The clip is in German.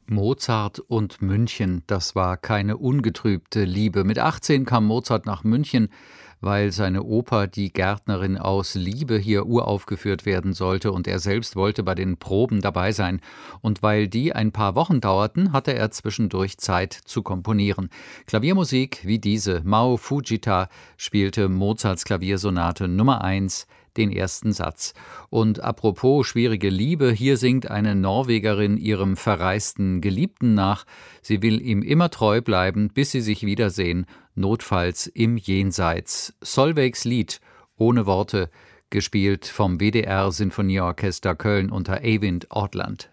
Mozart und München, das war keine ungetrübte Liebe. Mit 18 kam Mozart nach München, weil seine Oper Die Gärtnerin aus Liebe hier uraufgeführt werden sollte und er selbst wollte bei den Proben dabei sein. Und weil die ein paar Wochen dauerten, hatte er zwischendurch Zeit zu komponieren. Klaviermusik wie diese, Mao Fujita spielte Mozarts Klaviersonate Nummer 1, den ersten Satz. Und apropos schwierige Liebe, hier singt eine Norwegerin ihrem verreisten Geliebten nach. Sie will ihm immer treu bleiben, bis sie sich wiedersehen, notfalls im Jenseits. Solveigs Lied, ohne Worte, gespielt vom WDR Sinfonieorchester Köln unter Eivind Ortland.